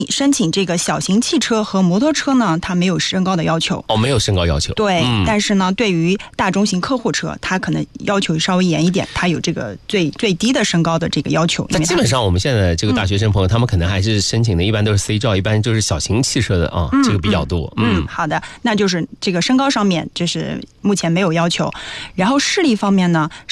申请这个小型汽车和摩托车呢，它没有身高的要求。 没有身高要求。 对，但是呢，对于大中型客户车，它可能要求稍微严一点，它有这个最低的身高的这个要求。 那基本上我们现在这个大学生朋友，他们可能还是申请的，一般都是 C 照，一般就是小型汽车的啊，这个比较多。 好的，那就是这个身高上面，这是目前没有要求。然后视力方面呢？